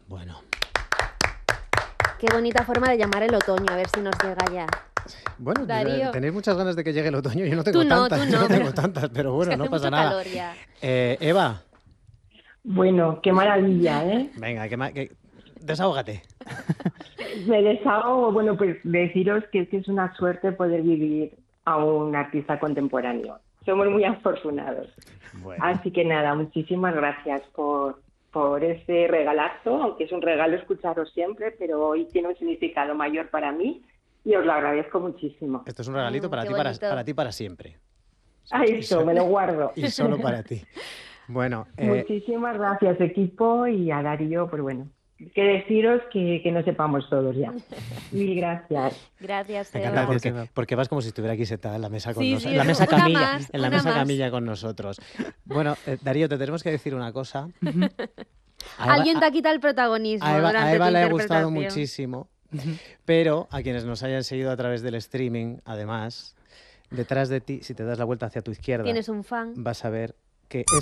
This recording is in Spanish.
Bueno. Qué bonita forma de llamar el otoño, a ver si nos llega ya. Bueno, Darío. tenéis muchas ganas de que llegue el otoño. Yo no tengo Tú no, tantas, tú yo no, no tengo pero tantas, pero bueno, es que no hace pasa mucho nada. calor ya. Eva, Bueno, qué maravilla, ¿eh? venga, desahógate. Me desahogo, bueno, pues deciros que es una suerte poder vivir a un artista contemporáneo. Somos muy afortunados. Bueno. Así que nada, muchísimas gracias por ese regalazo, aunque es un regalo escucharos siempre, pero hoy tiene un significado mayor para mí y os lo agradezco muchísimo. Esto es un regalito para qué ti, bonito. para ti para siempre. Eso, me lo guardo. Y solo para ti. Bueno, Muchísimas gracias, equipo, y a Darío, pues bueno, que deciros que no sepamos todos ya. Mil gracias. Gracias, me Eva. encanta Gracias, Eva. porque vas como si estuviera aquí sentada en la mesa con Sí, nosotros. sí, En la mesa una camilla. más, En la una mesa más. camilla con nosotros. Bueno, Darío, te tenemos que decir una cosa. Alguien te ha quitado el protagonismo durante a Eva tu le ha gustado interpretación. muchísimo, pero a quienes nos hayan seguido a través del streaming, además, detrás de ti, si te das la vuelta hacia tu izquierda, Tienes un fan. vas a ver que